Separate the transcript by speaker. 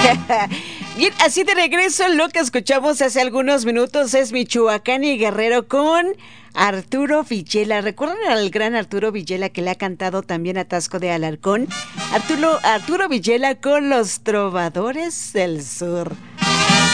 Speaker 1: Bien, así de regreso, lo que escuchamos hace algunos minutos es Michoacán y Guerrero con Arturo Villela. ¿Recuerdan al gran Arturo Villela que le ha cantado también a Taxco de Alarcón? Arturo Villela con Los Trovadores del Sur.